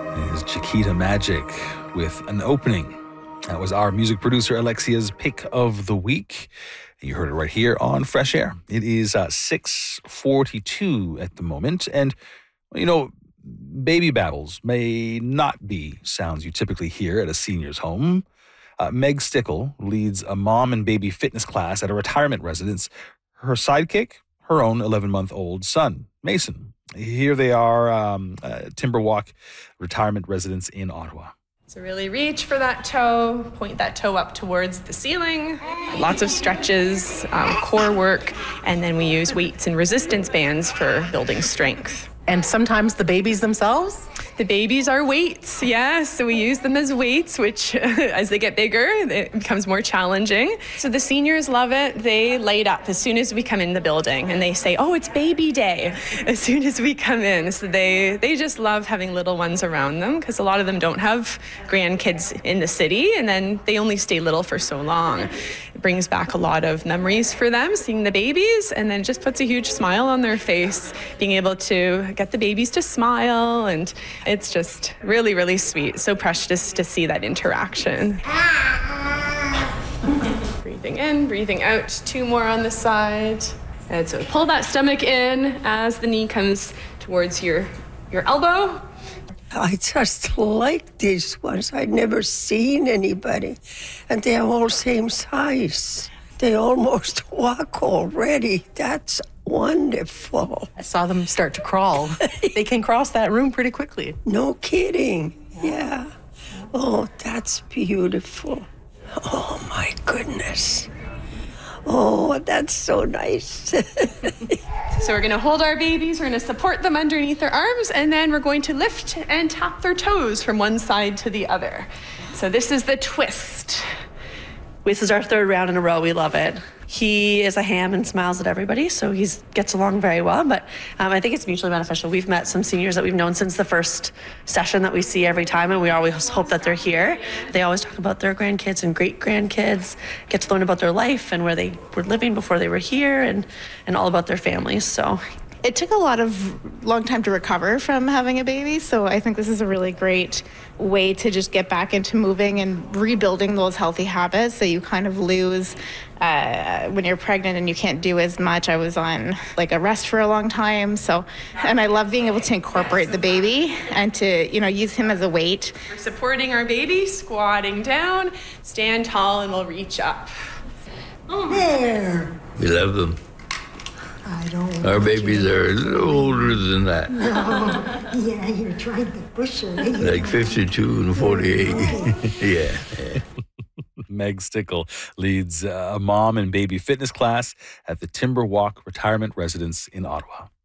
It is Chiquita Magic with An Opening. That was our music producer Alexia's pick of the week. You heard it right here on Fresh Air. It is 6:42 at the moment. And, baby babbles may not be sounds you typically hear at a senior's home. Meg Stickle leads a mom and baby fitness class at a retirement residence. Her sidekick, her own 11-month-old son, Mason. Here they are, Timberwalk retirement residence in Ottawa. So really reach for that toe, point that toe up towards the ceiling. Lots of stretches, core work, and then we use weights and resistance bands for building strength. And sometimes the babies themselves? The babies are weights, yeah. So we use them as weights, which as they get bigger, it becomes more challenging. So the seniors love it. They light up as soon as we come in the building and they say, oh, it's baby day as soon as we come in. So they just love having little ones around them because a lot of them don't have grandkids in the city and then they only stay little for so long. It brings back a lot of memories for them, seeing the babies, and then just puts a huge smile on their face, being able to get the babies to smile, and it's just really, really sweet. So precious to see that interaction. Breathing in, breathing out. 2 more on the side. And so pull that stomach in as the knee comes towards your elbow. I just like these ones. I'd never seen anybody. And they're all same size. They almost walk already. That's wonderful. I saw them start to crawl. They can cross that room pretty quickly. No kidding. Yeah. Oh, that's beautiful. Oh, my goodness. Oh, that's so nice. So we're going to hold our babies, we're going to support them underneath their arms, and then we're going to lift and tap their toes from one side to the other. So this is the twist. This is our 3rd round in a row. We love it. He is a ham and smiles at everybody, so he gets along very well. But I think it's mutually beneficial. We've met some seniors that we've known since the first session that we see every time, and we always hope that they're here. They always talk about their grandkids and great-grandkids, get to learn about their life and where they were living before they were here, and all about their families. So it took a long time to recover from having a baby, so I think this is a really great way to just get back into moving and rebuilding those healthy habits that you kind of lose when you're pregnant and you can't do as much. I was on a rest for a long time, and I love being able to incorporate the baby and to use him as a weight. We're supporting our baby, squatting down, stand tall, and we'll reach up. There. We love them. I don't Our babies are a little older than that. Yeah, you're trying to push her. Like 52 and 48. Yeah. Meg Stickle leads a mom and baby fitness class at the Timberwalk retirement residence in Ottawa.